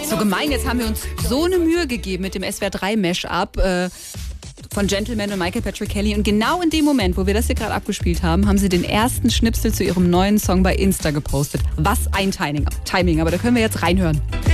so gemein. Jetzt haben wir uns so eine Mühe gegeben mit dem SWR 3 Mashup von Gentleman und Michael Patrick Kelly. Und genau in dem Moment, wo wir das hier gerade abgespielt haben, haben sie den ersten Schnipsel zu ihrem neuen Song bei Insta gepostet. Was ein Timing. Aber da können wir jetzt reinhören.